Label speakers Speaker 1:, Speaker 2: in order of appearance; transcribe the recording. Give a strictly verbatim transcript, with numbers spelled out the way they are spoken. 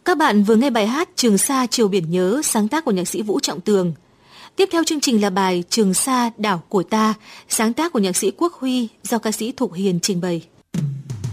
Speaker 1: Các bạn vừa nghe bài hát Trường Sa chiều biển nhớ, sáng tác của nhạc sĩ Vũ Trọng Tường. Tiếp theo chương trình là bài Trường Sa đảo của ta, sáng tác của nhạc sĩ Quốc Huy do ca sĩ Thục Hiền trình bày.